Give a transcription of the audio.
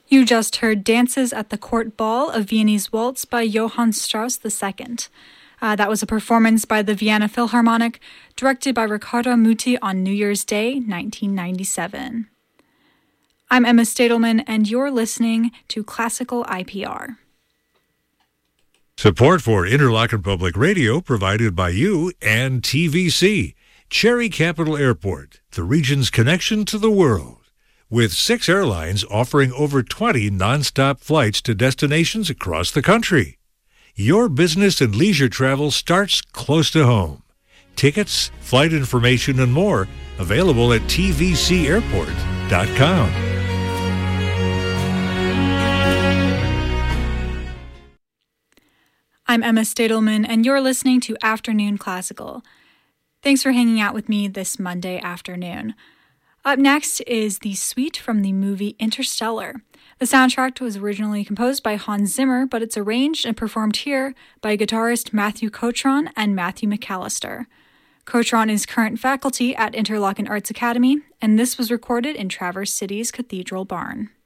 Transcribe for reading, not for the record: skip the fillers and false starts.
You just heard Dances at the Court Ball, a Viennese waltz by Johann Strauss II. That was a performance by the Vienna Philharmonic, directed by Riccardo Muti on New Year's Day, 1997. I'm Emma Stadelman, and you're listening to Classical IPR. Support for Interlochen Public Radio provided by you and TVC, Cherry Capital Airport, the region's connection to the world. With 6 airlines offering over 20 nonstop flights to destinations across the country. Your business and leisure travel starts close to home. Tickets, flight information, and more available at tvcairport.com. I'm Emma Stadelman, and you're listening to Afternoon Classical. Thanks for hanging out with me this Monday afternoon. Up next is the suite from the movie Interstellar. The soundtrack was originally composed by Hans Zimmer, but it's arranged and performed here by guitarist Matthew Cotron and Matthew McAllister. Cotron is current faculty at Interlochen Arts Academy, and this was recorded in Traverse City's Cathedral Barn.